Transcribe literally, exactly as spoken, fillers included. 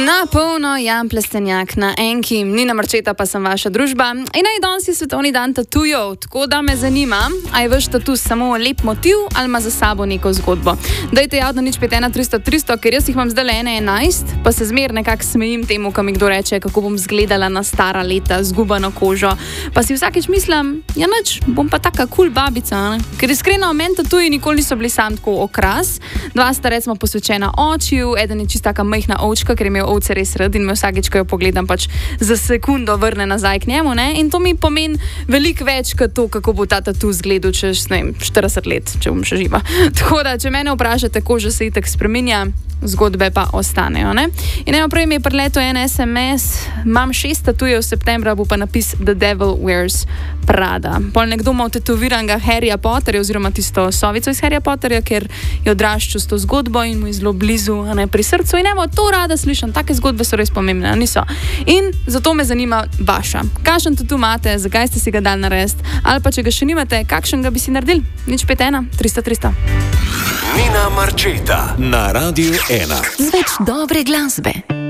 Na polno, Jan Plestenjak na enki, Nina Marčeta pa sem vaša družba. In naj danes je svetovni dan tatujev, tako da me zanima, a je vaš tatu samo lep motiv ali ima za sabo neko zgodbo. Dajte javno nič pet ena tristo tristo, ker jaz jih imam zdaj le ene enajst, pa se zmer nekako smejim temu, ko mi kdo reče, kako bom zgledala na stara leta, zgubano kožo. Pa si vsakeč mislim, ja nič, bom pa taka kul babica, ne? Ker iskreno, meni tatuji nikoli niso bili sam tako okras. Dva sta recimo posvečena očiju, eden je čista taka majhna ovčka, ker je imel ovce res rad in me vsakeč, ko jo pogledam, pač za sekundo vrne nazaj k njemu, ne? In to mi pomeni veliko več kot to, kako bo ta tatu zgledal čez, ne vem, štirideset let, če bom še živa. Tako da, če mene vprašate, koža se itak spreminja, zgodbe pa ostanejo, ne? In eno prej mi je priletel en es em es, imam šest tatujev, v septembra bo pa napis The Devil Wears Prada. Pol nekdo ima tetoviranega Harryja Potterja oziroma tisto sovico iz Harryja Potterja, ker je odraščal s to zgodbo in mu je zelo blizu, a ne, pri srcu. In evo, to rada slišam, take zgodbe so res pomembne, niso. In zato me zanima vaša. Kakšen tatu imate, zakaj ste si ga dali narediti, ali pa če ga še nimate, kakšen ga bi si naredili? Nič pet ena tristo tristo. Nina Marčeta na Radiu ena. Z več dobre glasbe.